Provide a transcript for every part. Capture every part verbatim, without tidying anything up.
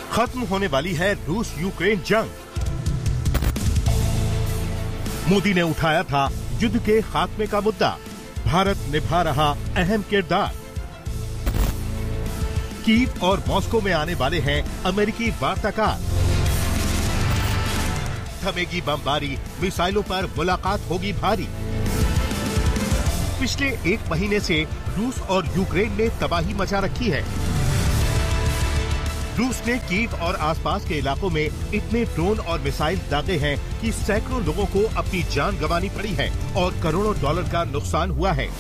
खत्म होने वाली है रूस यूक्रेन जंग। मोदी ने उठाया था युद्ध के खात्मे का मुद्दा। भारत निभा रहा अहम किरदार। कीव और मॉस्को में आने वाले हैं अमेरिकी वार्ताकार। थमेगी बमबारी, मिसाइलों पर मुलाकात होगी भारी। पिछले एक महीने से रूस और यूक्रेन ने तबाही मचा रखी है। रूस ने कीव और आसपास के इलाकों में इतने ड्रोन और मिसाइल दागे हैं कि सैकड़ों लोगों को अपनी जान गंवानी पड़ी है और करोड़ों डॉलर का नुकसान हुआ है।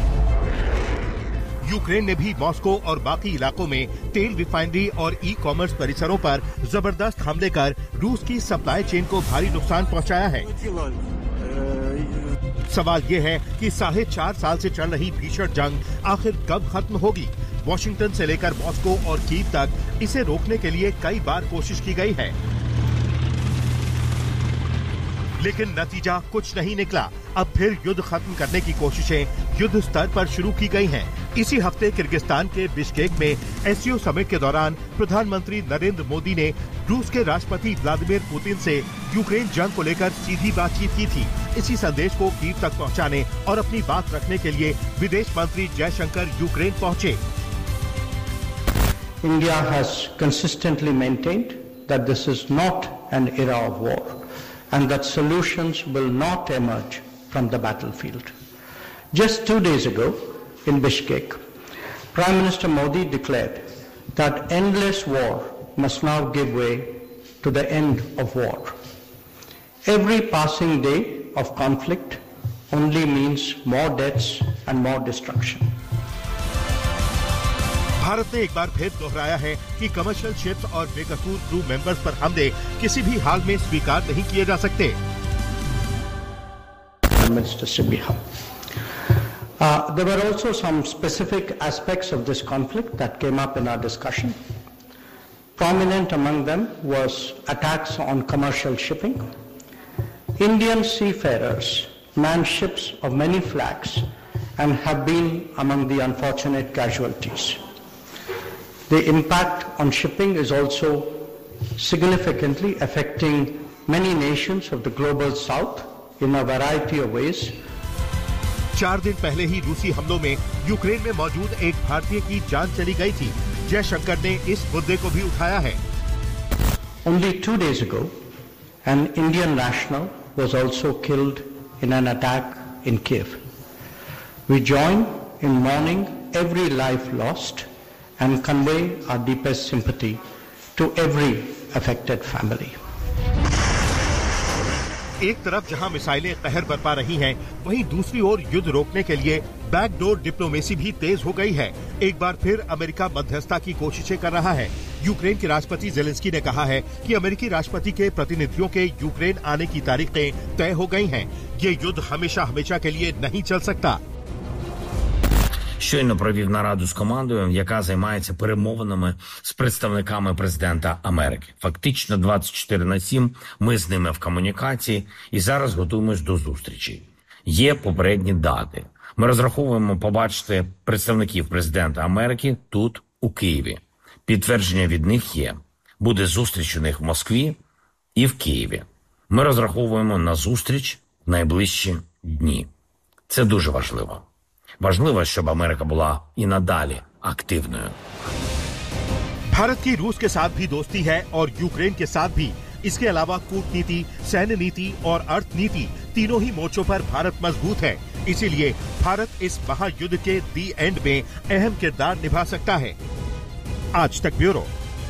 यूक्रेन ने भी मॉस्को और बाकी इलाकों में तेल रिफाइनरी और ई कॉमर्स परिसरों पर जबरदस्त हमले कर रूस की सप्लाई चेन को भारी नुकसान पहुंचाया है। सवाल ये है कि साढ़े चार साल से चल रही भीषण जंग आखिर कब खत्म होगी? वॉशिंगटन से लेकर मॉस्को और कीव तक इसे रोकने के लिए कई बार कोशिश की गई है, लेकिन नतीजा कुछ नहीं निकला। अब फिर युद्ध खत्म करने की कोशिशें युद्ध स्तर पर शुरू की गई हैं। इसी हफ्ते किर्गिस्तान के बिश्केक में एससीओ समिट के दौरान प्रधानमंत्री नरेंद्र मोदी ने रूस के राष्ट्रपति व्लादिमीर पुतिन से यूक्रेन जंग को लेकर सीधी बातचीत की थी। इसी संदेश को कीव तक पहुंचाने और अपनी बात रखने के लिए विदेश मंत्री जयशंकर यूक्रेन पहुंचे। India has consistently maintained that this is not an era of war and that solutions will not emerge from the battlefield. Just two days ago in Bishkek, Prime Minister Modi declared that endless war must now give way to the end of war. Every passing day of conflict only means more deaths and more destruction. Bharat ने एक बार फिर दोहराया है कि commercial ships और बेकसूर crew members पर हमले किसी भी हाल में स्वीकार नहीं किए जा सकते। Minister Sibiha. Uh, there were also some specific aspects of this conflict that came up in our discussion. Prominent among them was attacks on commercial shipping. Indian seafarers man ships of many flags and have been among the unfortunate casualties. The impact on shipping is also significantly affecting many nations of the global south in a variety of ways. चार दिन पहले ही रूसी हमलों में Ukraine में मौजूद एक भारतीय की जान चली गई थी। जयशंकर ने इस मुद्दे को भी उठाया है। Only two days ago, an Indian national was also killed in an attack in Kiev. We join in mourning every life lost and convey our deepest sympathy to every affected family. एक तरफ जहां मिसाइलें कहर बरपा रही हैं, वहीं दूसरी ओर युद्ध रोकने के लिए बैकडोर डिप्लोमेसी भी तेज हो गई है। एक बार फिर अमेरिका मध्यस्थता की कोशिशें कर रहा है। यूक्रेन के राष्ट्रपति जेलेंस्की ने कहा है कि अमेरिकी राष्ट्रपति के प्रतिनिधियों के यूक्रेन आने की तारीखें तय हो गई हैं। ये युद्ध हमेशा हमेशा के लिए नहीं चल सकता। Щойно провів нараду з командою, яка займається перемовинами з представниками президента Америки. Фактично двадцять чотири на сім ми з ними в комунікації і зараз готуємось до зустрічі. Є попередні дати. Ми розраховуємо побачити представників президента Америки тут, у Києві. Підтвердження від них є. Буде зустріч у них в Москві і в Києві. Ми розраховуємо на зустріч в найближчі дні. Це дуже важливо. Важливо, щоб Америка була і надалі активною. भारत की रूस के साथ भी दोस्ती है और यूक्रेन के साथ भी। इसके अलावा कूटनीति, सैन्य नीति और अर्थनीति तीनों ही मोर्चों पर भारत मजबूत है। इसीलिए भारत इस महायुद्ध के दी एंड में अहम किरदार निभा सकता है। आज तक ब्यूरो।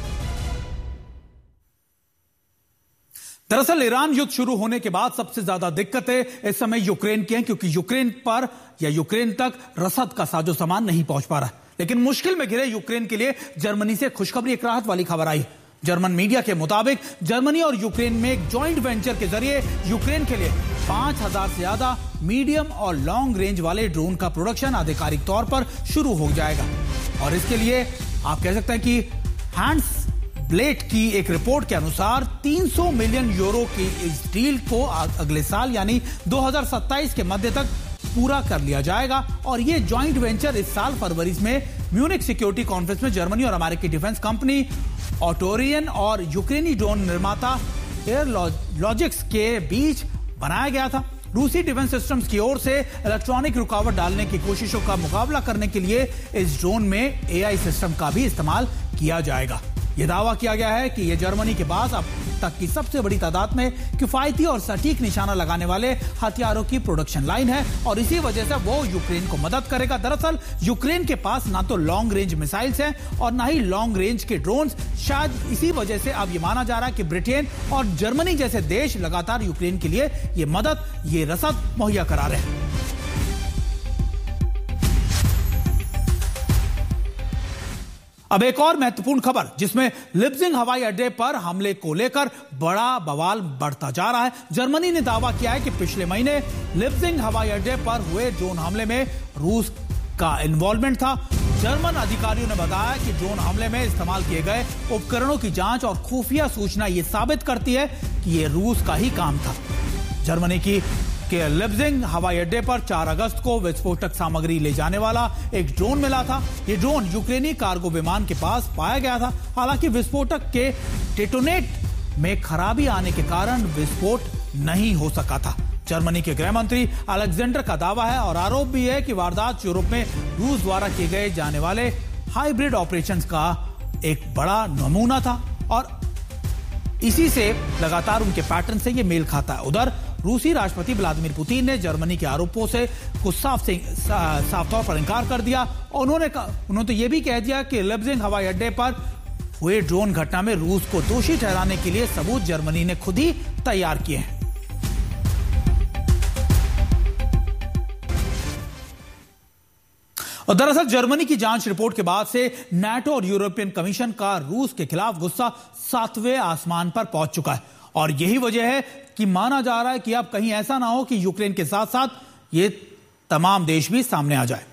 दरअसल ईरान युद्ध शुरू होने के बाद सबसे ज्यादा दिक्कतें इस समय यूक्रेन की हैं, क्योंकि यूक्रेन पर या यूक्रेन तक रसद का साजो सामान नहीं पहुंच पा रहा। लेकिन मुश्किल में घिरे यूक्रेन के लिए जर्मनी से खुशखबरी, एक राहत वाली खबर आई। जर्मन मीडिया के मुताबिक जर्मनी और यूक्रेन में एक जॉइंट वेंचर के जरिए यूक्रेन के लिए पांच हजार से ज्यादा मीडियम और लॉन्ग रेंज वाले ड्रोन का प्रोडक्शन आधिकारिक तौर पर शुरू हो जाएगा। और इसके लिए आप कह सकते हैं कि हैंड्स ब्लेड की एक रिपोर्ट के अनुसार तीन सौ मिलियन यूरो की इस डील को अगले साल यानी दो हज़ार सत्ताईस के मध्य तक पूरा कर लिया जाएगा। और ये जॉइंट वेंचर इस साल फरवरी में म्यूनिक सिक्योरिटी कॉन्फ्रेंस में जर्मनी और अमेरिकी डिफेंस कंपनी ऑटोरियन और यूक्रेनी ड्रोन निर्माता एयर लॉजिक्स के बीच बनाया गया था। रूसी डिफेंस सिस्टम्स की ओर से इलेक्ट्रॉनिक रुकावट डालने की कोशिशों का मुकाबला करने के लिए इस ड्रोन में एआई सिस्टम का भी इस्तेमाल किया जाएगा। यह दावा किया गया है कि यह जर्मनी के पास अब तक की सबसे बड़ी तादाद में किफायती और सटीक निशाना लगाने वाले हथियारों की प्रोडक्शन लाइन है और इसी वजह से वो यूक्रेन को मदद करेगा। दरअसल यूक्रेन के पास ना तो लॉन्ग रेंज मिसाइल्स हैं और ना ही लॉन्ग रेंज के ड्रोन्स। शायद इसी वजह से अब ये माना जा रहा है कि ब्रिटेन और जर्मनी जैसे देश लगातार यूक्रेन के लिए ये मदद, ये रसद मुहैया करा रहे हैं। अब एक और महत्वपूर्ण खबर जिसमें लिप्जिंग हवाई अड्डे पर हमले को लेकर बड़ा बवाल बढ़ता जा रहा है। जर्मनी ने दावा किया है कि पिछले महीने लिप्जिंग हवाई अड्डे पर हुए ड्रोन हमले में रूस का इन्वॉल्वमेंट था। जर्मन अधिकारियों ने बताया कि ड्रोन हमले में इस्तेमाल किए गए उपकरणों की जांच और खुफिया सूचना यह साबित करती है कि यह रूस का ही काम था। जर्मनी की के लिप्जिंग हवाई अड्डे पर चार अगस्त को विस्फोटक सामग्री ले जाने वाला एक ड्रोन मिला था। यह ड्रोन यूक्रेनी कार्गो विमान के पास पाया गया था। हालांकि विस्फोटक के डेटोनेट में खराबी आने के कारण विस्फोट नहीं हो सका था। जर्मनी के गृह मंत्री अलेक्जेंडर का दावा है और आरोप भी है कि वारदात यूरोप में रूस द्वारा किए गए जाने वाले हाइब्रिड ऑपरेशंस का एक बड़ा नमूना था और इसी से लगातार उनके पैटर्न से यह मेल खाता है। उधर रूसी राष्ट्रपति व्लादिमीर पुतिन ने जर्मनी के आरोपों से कुछ साफ से सा, साफ तौर पर इंकार कर दिया और उन्होंने उन्होंने तो यह भी कह दिया कि लिप्जिंग हवाई अड्डे पर हुए ड्रोन घटना में रूस को दोषी ठहराने के लिए सबूत जर्मनी ने खुद ही तैयार किए हैं। और दरअसल जर्मनी की जांच रिपोर्ट के बाद से नाटो और यूरोपियन कमीशन का रूस के खिलाफ गुस्सा सातवें आसमान पर पहुंच चुका है और यही वजह है कि माना जा रहा है कि अब कहीं ऐसा ना हो कि यूक्रेन के साथ साथ ये तमाम देश भी सामने आ जाए।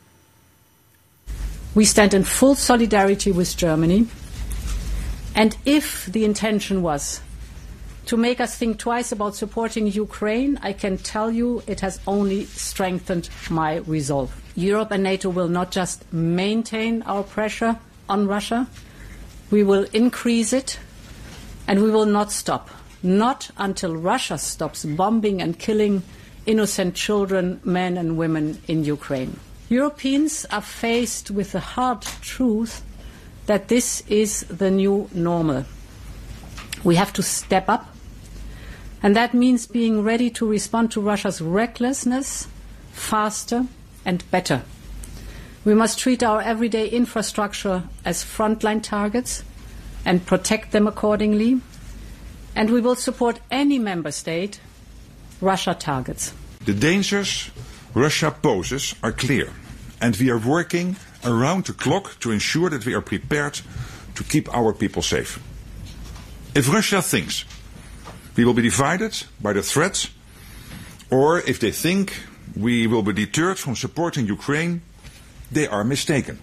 We stand in full solidarity with Germany, and if the intention was to make us think twice about supporting Ukraine, I can tell you it has only strengthened my resolve. Europe and NATO will not just maintain our pressure on Russia, we will increase it, and we will not stop. Not until Russia stops bombing and killing innocent children, men and women in Ukraine. Europeans are faced with the hard truth that this is the new normal. We have to step up, and that means being ready to respond to Russia's recklessness faster and better. We must treat our everyday infrastructure as frontline targets and protect them accordingly. And we will support any member state Russia targets. The dangers Russia poses are clear, and we are working around the clock to ensure that we are prepared to keep our people safe. If Russia thinks we will be divided by the threats, or if they think we will be deterred from supporting Ukraine, they are mistaken.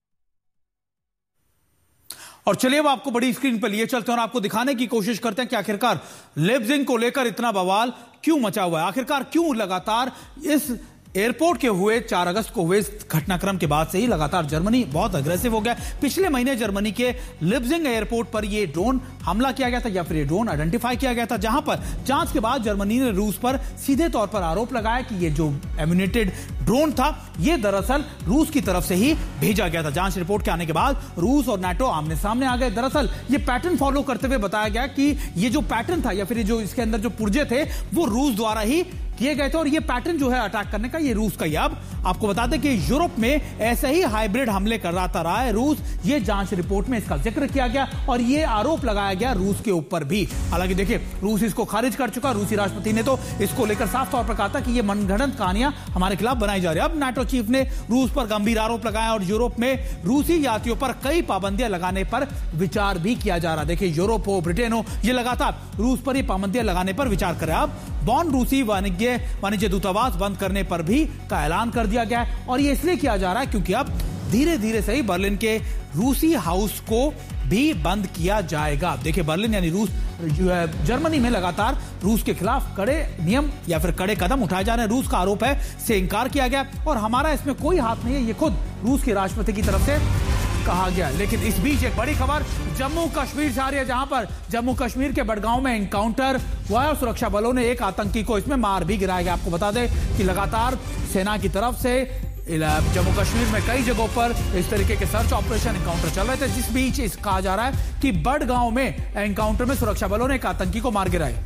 और चलिए अब आपको बड़ी screen पर लिए चलते हैं और आपको दिखाने की कोशिश करते हैं कि आखिरकार लिप्जिंग को लेकर इतना बवाल क्यों मचा हुआ है। आखिरकार क्यों लगातार इस एयरपोर्ट के हुए चार अगस्त को हुए घटनाक्रम के बाद से ही लगातार जर्मनी बहुत अग्रेसिव हो गया। पिछले महीने जर्मनी के लिप्जिंग एयरपोर्ट पर यह ड्रोन हमला किया गया था या फिर ये ड्रोन आइडेंटिफाई किया गया था, जहां पर जांच के बाद जर्मनी ने रूस पर सीधे तौर पर आरोप लगाया कि यह जो एम्यूनेटेड ड्रोन था यह दरअसल रूस की तरफ से ही भेजा गया था। जांच रिपोर्ट के आने के बाद रूस और नाटो आमने सामने आ गए। दरअसल यह पैटर्न फॉलो करते हुए बताया गया कि यह जो पैटर्न था या फिर जो इसके अंदर जो पुर्जे थे वो रूस द्वारा ही किए गए थे और ये पैटर्न जो है अटैक करने का ये रूस का ही। अब आपको बता दें कि यूरोप में ऐसे ही हाइब्रिड हमले कराता रहा है रूस। ये जांच रिपोर्ट में इसका जिक्र किया गया और ये आरोप लगाया गया रूस के ऊपर भी। हालांकि देखिए रूस इसको खारिज कर चुका। रूसी राष्ट्रपति ने तो इसको लेकर साफ तौर पर कहा था कि ये मनगढ़ंत कहानियां हमारे खिलाफ बनाई जा रही है। अब नाटो चीफ ने रूस पर गंभीर आरोप लगाया और यूरोप में रूसी यात्रियों पर कई पाबंदियां लगाने पर विचार भी किया जा रहा है। देखिए यूरोप हो, ब्रिटेन हो, ये लगातार रूस पर ये पाबंदियां लगाने पर विचार कर रहे हैं। अब बॉन रूसी वाणिज्य वाणिज्य दूतावास बंद करने पर भी का ऐलान कर दिया गया है और ये इसलिए किया जा रहा है क्योंकि अब धीरे धीरे से ही बर्लिन के रूसी हाउस को भी बंद किया जाएगा। देखिए, बर्लिन यानी रूस जर्मनी में लगातार रूस के खिलाफ कड़े नियम या फिर कड़े कदम उठाए जा रहे हैं। रूस का आरोप है से इनकार किया गया और हमारा इसमें कोई हाथ नहीं है, ये खुद रूस के राष्ट्रपति की तरफ से कहा गया। लेकिन इस बीच एक बड़ी खबर जम्मू कश्मीर से आ रही है, जहां पर जम्मू कश्मीर के बडगांव में एनकाउंटर हुआ है। सुरक्षा बलों ने एक आतंकी को इसमें मार भी गिराया गया। आपको बता दें कि लगातार सेना की तरफ से जम्मू कश्मीर में कई जगहों पर इस तरीके के सर्च ऑपरेशन एनकाउंटर चल रहे थे, जिस बीच इस कहा जा रहा है कि बडगांव में एनकाउंटर में सुरक्षा बलों ने एक आतंकी को मार गिराया।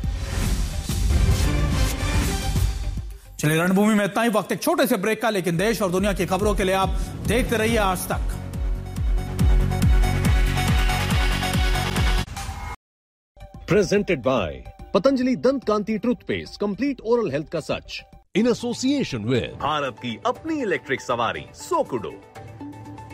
चलिए, रणभूमि में इतना ही। वक्त एक छोटे से ब्रेक का, लेकिन देश और दुनिया की खबरों के लिए आप देखते रहिए आज तक। Presented by Patanjali Dant Kanti Toothpaste, Complete Oral Health का सच, in association with भारत की अपनी इलेक्ट्रिक सवारी सोकुडो।